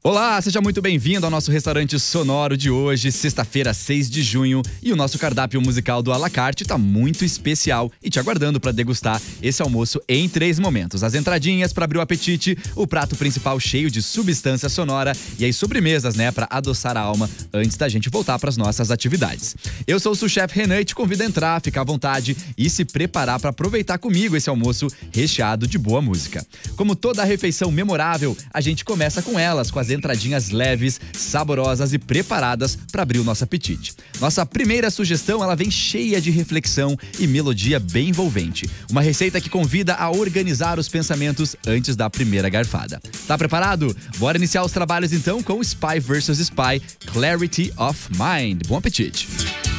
Olá, seja muito bem-vindo ao nosso restaurante sonoro de hoje, sexta-feira, 6 de junho. E o nosso cardápio musical do à la carte tá muito especial e te aguardando para degustar esse almoço em 3 momentos. As entradinhas para abrir o apetite, o prato principal cheio de substância sonora e as sobremesas, para adoçar a alma antes da gente voltar para as nossas atividades. Eu sou o sous-chefe Renan e te convido a entrar, ficar à vontade e se preparar para aproveitar comigo esse almoço recheado de boa música. Como toda refeição memorável, a gente começa com elas, com as entradinhas leves, saborosas e preparadas para abrir o nosso apetite. Nossa primeira sugestão, ela vem cheia de reflexão e melodia bem envolvente. Uma receita que convida a organizar os pensamentos antes da primeira garfada. Tá preparado? Bora iniciar os trabalhos então com Spy vs Spy, Clarity of Mind. Bom apetite!